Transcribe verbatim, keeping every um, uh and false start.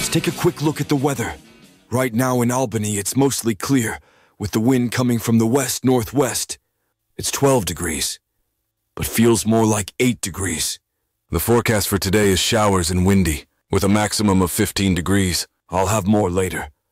Let's take a quick look at the weather. Right now in Albany, it's mostly clear, with the wind coming from the west-northwest. It's twelve degrees, but feels more like eight degrees. The forecast for today is showers and windy, with a maximum of fifteen degrees. I'll have more later.